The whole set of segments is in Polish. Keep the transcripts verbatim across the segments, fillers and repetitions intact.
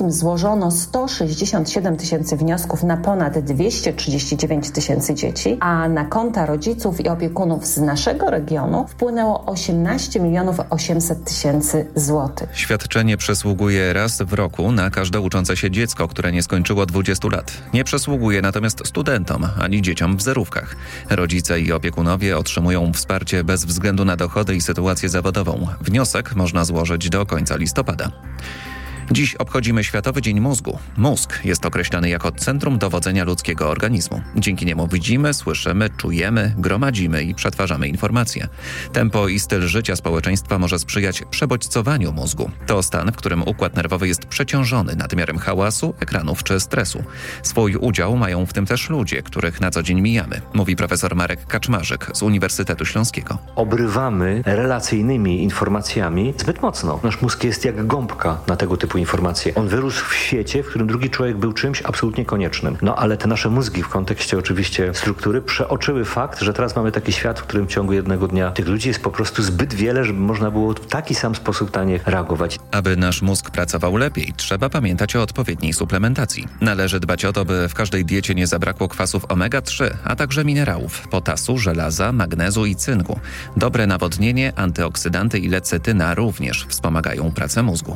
Polskim złożono sto sześćdziesiąt siedem tysięcy wniosków na ponad dwieście trzydzieści dziewięć tysięcy dzieci, a na konta rodziców i opiekunów z naszego regionu wpłynęło osiemnaście milionów osiemset tysięcy złotych. Świadczenie przysługuje raz w roku na każde uczące się dziecko, które nie skończyło dwudziestu lat. Nie przysługuje natomiast studentom ani dzieciom w zerówkach. Rodzice i opiekunowie otrzymują wsparcie bez względu na dochody i sytuację zawodową. Wniosek można złożyć do końca listopada. Dziś obchodzimy Światowy Dzień Mózgu. Mózg jest określany jako centrum dowodzenia ludzkiego organizmu. Dzięki niemu widzimy, słyszymy, czujemy, gromadzimy i przetwarzamy informacje. Tempo i styl życia społeczeństwa może sprzyjać przebodźcowaniu mózgu. To stan, w którym układ nerwowy jest przeciążony nadmiarem hałasu, ekranów czy stresu. Swój udział mają w tym też ludzie, których na co dzień mijamy, mówi profesor Marek Kaczmarzyk z Uniwersytetu Śląskiego. Obrywamy relacyjnymi informacjami zbyt mocno. Nasz mózg jest jak gąbka na tego typu informacje. On wyrósł w świecie, w którym drugi człowiek był czymś absolutnie koniecznym. No ale te nasze mózgi w kontekście oczywiście struktury przeoczyły fakt, że teraz mamy taki świat, w którym w ciągu jednego dnia tych ludzi jest po prostu zbyt wiele, żeby można było w taki sam sposób na nie reagować. Aby nasz mózg pracował lepiej, trzeba pamiętać o odpowiedniej suplementacji. Należy dbać o to, by w każdej diecie nie zabrakło kwasów omega trzy, a także minerałów, potasu, żelaza, magnezu i cynku. Dobre nawodnienie, antyoksydanty i lecytyna również wspomagają pracę mózgu.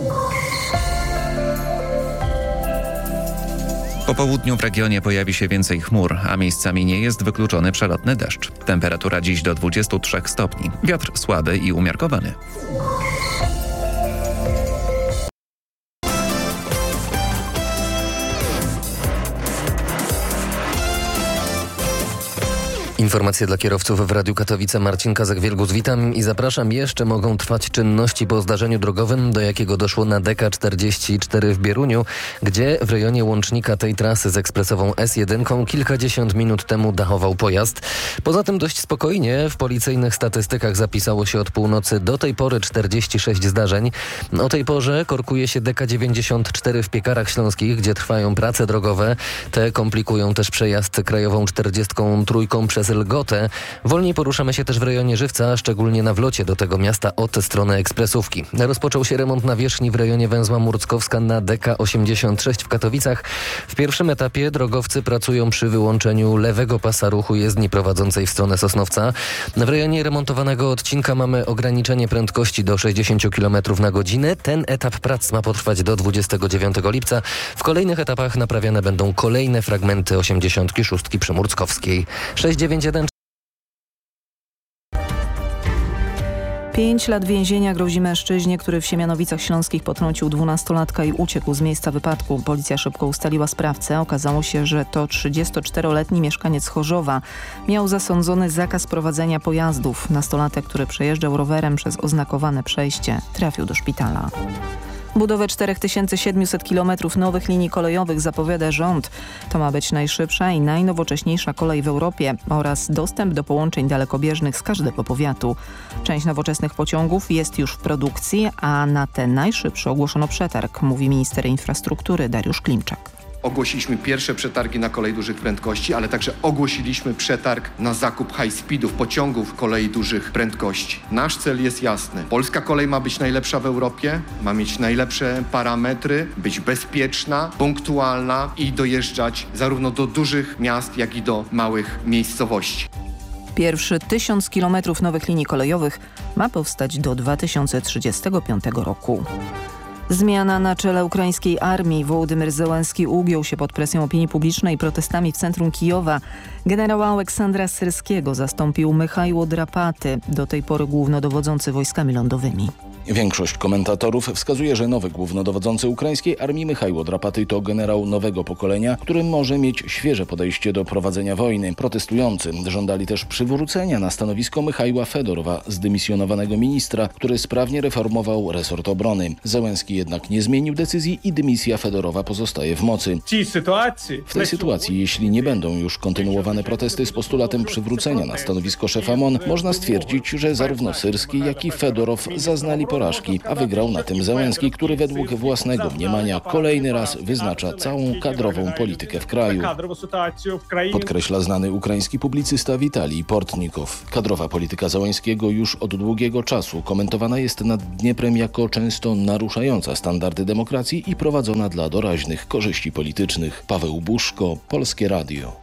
Po południu w regionie pojawi się więcej chmur, a miejscami nie jest wykluczony przelotny deszcz. Temperatura dziś do dwudziestu trzech stopni. Wiatr słaby i umiarkowany. Informacje dla kierowców w Radiu Katowice. Marcin Kazak-Wielgus, witam i zapraszam. Jeszcze mogą trwać czynności po zdarzeniu drogowym, do jakiego doszło na D K czterdzieści cztery w Bieruniu, gdzie w rejonie łącznika tej trasy z ekspresową S jeden kilkadziesiąt minut temu dachował pojazd. Poza tym dość spokojnie w policyjnych statystykach zapisało się od północy do tej pory czterdzieści sześć zdarzeń. O tej porze korkuje się D K dziewięćdziesiąt cztery w Piekarach Śląskich, gdzie trwają prace drogowe. Te komplikują też przejazd krajową czterdziestką trójką przez Lgotę. Wolniej poruszamy się też w rejonie Żywca, szczególnie na wlocie do tego miasta od strony ekspresówki. Rozpoczął się remont nawierzchni w rejonie węzła Murckowska na D K osiemdziesiąt sześć w Katowicach. W pierwszym etapie drogowcy pracują przy wyłączeniu lewego pasa ruchu jezdni prowadzącej w stronę Sosnowca. W rejonie remontowanego odcinka mamy ograniczenie prędkości do sześćdziesiąt kilometrów na godzinę. Ten etap prac ma potrwać do dwudziestego dziewiątego lipca. W kolejnych etapach naprawiane będą kolejne fragmenty osiemdziesiątki szóstki przy Murckowskiej. sześć dziewięć jeden Pięć lat więzienia grozi mężczyźnie, który w Siemianowicach Śląskich potrącił dwunastolatka i uciekł z miejsca wypadku. Policja szybko ustaliła sprawcę. Okazało się, że to trzydziestoczteroletni mieszkaniec Chorzowa. Miał zasądzony zakaz prowadzenia pojazdów. Nastolatek, który przejeżdżał rowerem przez oznakowane przejście, trafił do szpitala. Budowę cztery tysiące siedemset kilometrów nowych linii kolejowych zapowiada rząd. To ma być najszybsza i najnowocześniejsza kolej w Europie oraz dostęp do połączeń dalekobieżnych z każdego powiatu. Część nowoczesnych pociągów jest już w produkcji, a na te najszybsze ogłoszono przetarg, mówi minister infrastruktury Dariusz Klimczak. Ogłosiliśmy pierwsze przetargi na kolej dużych prędkości, ale także ogłosiliśmy przetarg na zakup high-speedów, pociągów kolei dużych prędkości. Nasz cel jest jasny. Polska kolej ma być najlepsza w Europie, ma mieć najlepsze parametry, być bezpieczna, punktualna i dojeżdżać zarówno do dużych miast, jak i do małych miejscowości. Pierwszy tysiąc kilometrów nowych linii kolejowych ma powstać do dwa tysiące trzydziestego piątego roku. Zmiana na czele ukraińskiej armii. Wołodymyr Zełenski ugiął się pod presją opinii publicznej i protestami w centrum Kijowa. Generała Aleksandra Syrskiego zastąpił Michaiło Drapaty, do tej pory głównodowodzący wojskami lądowymi. Większość komentatorów wskazuje, że nowy głównodowodzący ukraińskiej armii Michaiło Drapaty to generał nowego pokolenia, który może mieć świeże podejście do prowadzenia wojny. Protestujący żądali też przywrócenia na stanowisko Michaiła Fedorowa, zdymisjonowanego ministra, który sprawnie reformował resort obrony. Zełenski jednak nie zmienił decyzji i dymisja Fedorowa pozostaje w mocy. W tej sytuacji, jeśli nie będą już kontynuowane protesty z postulatem przywrócenia na stanowisko szefa M O N, można stwierdzić, że zarówno Syrski, jak i Fedorow zaznali porażki, a wygrał na tym Zełenski, który według własnego mniemania kolejny raz wyznacza całą kadrową politykę w kraju. Podkreśla znany ukraiński publicysta Witalij Portnikow. Kadrowa polityka Zełenskiego już od długiego czasu komentowana jest nad Dnieprem jako często naruszająca standardy demokracji i prowadzona dla doraźnych korzyści politycznych. Paweł Buszko, Polskie Radio.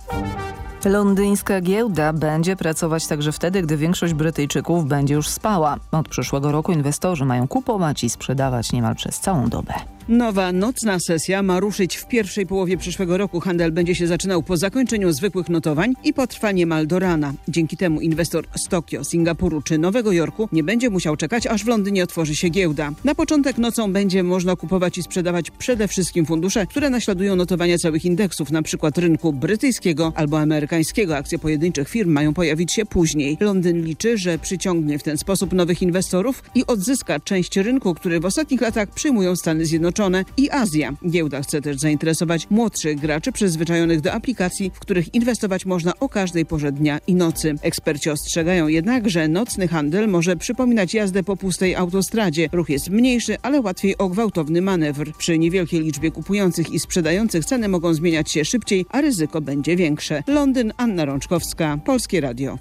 Londyńska giełda będzie pracować także wtedy, gdy większość Brytyjczyków będzie już spała. Od przyszłego roku inwestorzy mają kupować i sprzedawać niemal przez całą dobę. Nowa nocna sesja ma ruszyć w pierwszej połowie przyszłego roku. Handel będzie się zaczynał po zakończeniu zwykłych notowań i potrwa niemal do rana. Dzięki temu inwestor z Tokio, Singapuru czy Nowego Jorku nie będzie musiał czekać, aż w Londynie otworzy się giełda. Na początek nocą będzie można kupować i sprzedawać przede wszystkim fundusze, które naśladują notowania całych indeksów, np. rynku brytyjskiego albo amerykańskiego. Akcje pojedynczych firm mają pojawić się później. Londyn liczy, że przyciągnie w ten sposób nowych inwestorów i odzyska część rynku, który w ostatnich latach przyjmują Stany Zjednoczone i Azja. Giełda chce też zainteresować młodszych graczy przyzwyczajonych do aplikacji, w których inwestować można o każdej porze dnia i nocy. Eksperci ostrzegają jednak, że nocny handel może przypominać jazdę po pustej autostradzie. Ruch jest mniejszy, ale łatwiej o gwałtowny manewr. Przy niewielkiej liczbie kupujących i sprzedających ceny mogą zmieniać się szybciej, a ryzyko będzie większe. Londyn, Anna Rączkowska, Polskie Radio.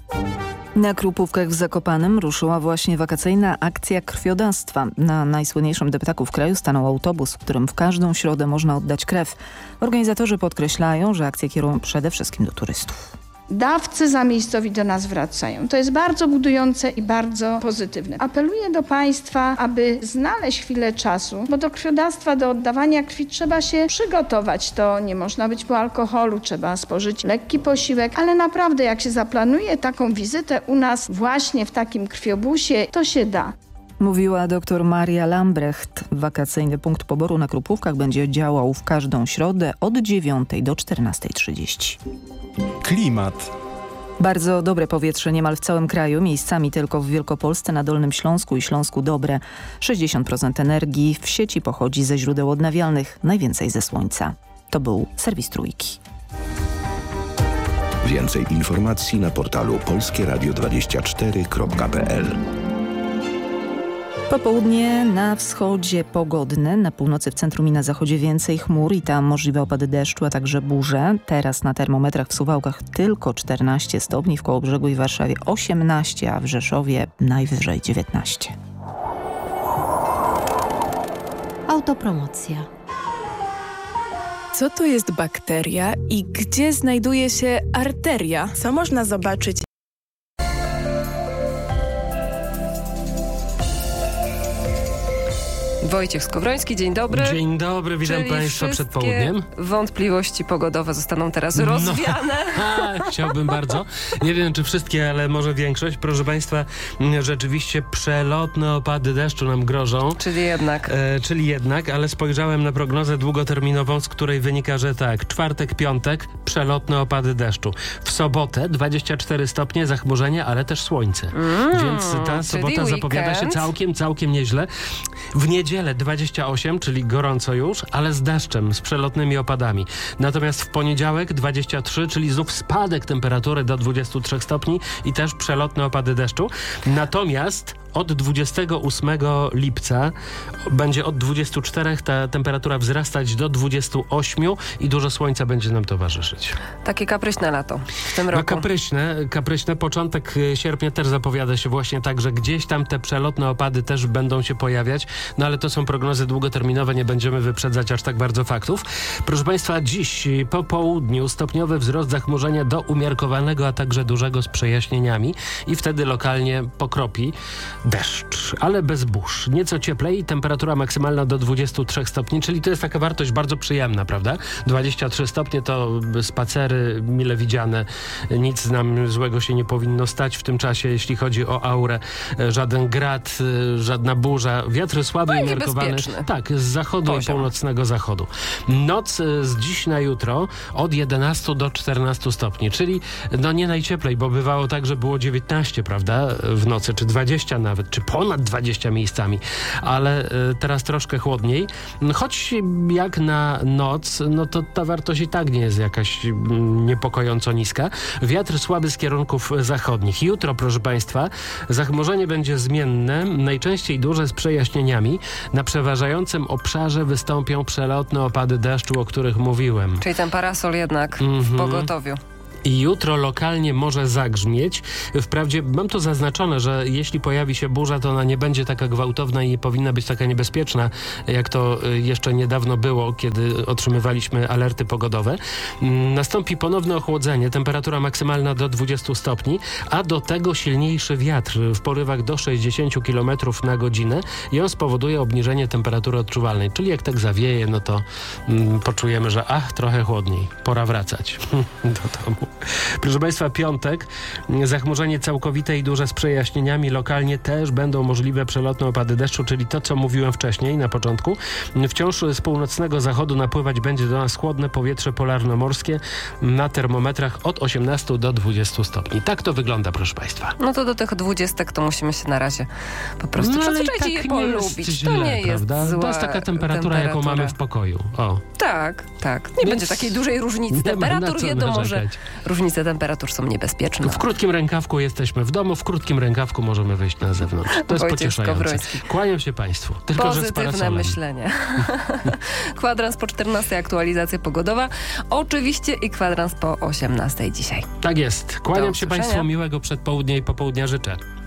Na Krupówkach w Zakopanem ruszyła właśnie wakacyjna akcja krwiodawstwa. Na najsłynniejszym deptaku w kraju stanął autobus, w którym w każdą środę można oddać krew. Organizatorzy podkreślają, że akcję kierują przede wszystkim do turystów. Dawcy zamiejscowi do nas wracają. To jest bardzo budujące i bardzo pozytywne. Apeluję do Państwa, aby znaleźć chwilę czasu, bo do krwiodawstwa, do oddawania krwi trzeba się przygotować. To nie można być po alkoholu, trzeba spożyć lekki posiłek, ale naprawdę jak się zaplanuje taką wizytę u nas właśnie w takim krwiobusie, to się da. Mówiła dr Maria Lambrecht. Wakacyjny punkt poboru na Krupówkach będzie działał w każdą środę od dziewiątej do czternastej trzydzieści. Klimat. Bardzo dobre powietrze niemal w całym kraju, miejscami tylko w Wielkopolsce, na Dolnym Śląsku i Śląsku dobre. sześćdziesiąt procent energii w sieci pochodzi ze źródeł odnawialnych, najwięcej ze słońca. To był serwis Trójki. Więcej informacji na portalu polskie radio dwadzieścia cztery kropka p l. Popołudnie na wschodzie pogodne, na północy, w centrum i na zachodzie więcej chmur i tam możliwe opady deszczu, a także burze. Teraz na termometrach w Suwałkach tylko czternaście stopni, w Kołobrzegu i Warszawie osiemnaście, a w Rzeszowie najwyżej dziewiętnaście. Autopromocja. Co to jest bakteria i gdzie znajduje się arteria? Co można zobaczyć? Wojciech Skowroński, dzień dobry. Dzień dobry, witam Czyli Państwa przed południem. Wątpliwości pogodowe zostaną teraz no, rozwiane. Ha, chciałbym bardzo. Nie wiem, czy wszystkie, ale może większość. Proszę Państwa, rzeczywiście przelotne opady deszczu nam grożą. Czyli jednak. E, czyli jednak, ale spojrzałem na prognozę długoterminową, z której wynika, że tak, czwartek, piątek, przelotne opady deszczu. W sobotę dwadzieścia cztery stopnie, zachmurzenie, ale też słońce. Mm, Więc ta sobota zapowiada się całkiem, całkiem nieźle. W niedzielę dwadzieścia osiem, czyli gorąco już, ale z deszczem, z przelotnymi opadami. Natomiast w poniedziałek dwadzieścia trzy, czyli znów spadek temperatury do dwudziestu trzech stopni i też przelotne opady deszczu. Natomiast od dwudziestego ósmego lipca będzie od dwudziestu czterech ta temperatura wzrastać do dwudziestu ośmiu i dużo słońca będzie nam towarzyszyć. Takie kapryśne lato w tym roku. No kapryśne, kapryśne. Początek sierpnia też zapowiada się właśnie tak, że gdzieś tam te przelotne opady też będą się pojawiać, no ale to są prognozy długoterminowe, nie będziemy wyprzedzać aż tak bardzo faktów. Proszę Państwa, dziś po południu stopniowy wzrost zachmurzenia do umiarkowanego, a także dużego z przejaśnieniami i wtedy lokalnie pokropi deszcz, ale bez burz. Nieco cieplej, temperatura maksymalna do dwudziestu trzech stopni, czyli to jest taka wartość bardzo przyjemna, prawda? dwadzieścia trzy stopnie to spacery mile widziane. Nic nam złego się nie powinno stać w tym czasie, jeśli chodzi o aurę. Żaden grad, żadna burza. Wiatr słaby i umiarkowany. Tak, z zachodu i północnego zachodu. Noc z dziś na jutro od jedenastu do czternastu stopni, czyli no nie najcieplej, bo bywało tak, że było dziewiętnaście, prawda? W nocy, czy dwadzieścia nawet. nawet, czy ponad dwadzieścia miejscami, ale y, teraz troszkę chłodniej. Choć jak na noc, no to ta wartość i tak nie jest jakaś mm, niepokojąco niska. Wiatr słaby z kierunków zachodnich. Jutro, proszę Państwa, zachmurzenie będzie zmienne, najczęściej duże z przejaśnieniami. Na przeważającym obszarze wystąpią przelotne opady deszczu, o których mówiłem. Czyli ten parasol jednak Mhm. w pogotowiu. I jutro lokalnie może zagrzmieć. Wprawdzie mam tu zaznaczone, że jeśli pojawi się burza, to ona nie będzie taka gwałtowna i nie powinna być taka niebezpieczna, jak to jeszcze niedawno było, kiedy otrzymywaliśmy alerty pogodowe. Nastąpi ponowne ochłodzenie, temperatura maksymalna do dwudziestu stopni, a do tego silniejszy wiatr w porywach do sześćdziesięciu kilometrów na godzinę i on spowoduje obniżenie temperatury odczuwalnej. Czyli jak tak zawieje, no to mm, poczujemy, że ach, trochę chłodniej, pora wracać do domu. Proszę Państwa, piątek, zachmurzenie całkowite i duże z przejaśnieniami. Lokalnie też będą możliwe przelotne opady deszczu, czyli to, co mówiłem wcześniej na początku. Wciąż z północnego zachodu napływać będzie do nas chłodne powietrze polarnomorskie na termometrach od osiemnastu do dwudziestu stopni. Tak to wygląda, proszę Państwa. No to do tych dwudziestek to musimy się na razie po prostu No, ale i przyzwyczaić tak i nie jest polubić. źle, to nie jest prawda? zła To jest taka temperatura, jaką mamy w pokoju. O. Tak, tak. Nie Więc będzie takiej dużej różnicy nie ma na temperatur. co Wiadomo, że narzekać. różnice temperatur są niebezpieczne. W krótkim rękawku jesteśmy w domu, w krótkim rękawku możemy wyjść na zewnątrz. To jest Wojciech pocieszające. Skowroński. Kłaniam się Państwu. Tylko, że z Pozytywne parasolem. myślenie. Kwadrans po czternastej, aktualizacja pogodowa. Oczywiście i kwadrans po osiemnastej dzisiaj. Tak jest. Kłaniam Do się usłyszenia. Państwu, miłego przedpołudnia i popołudnia życzę.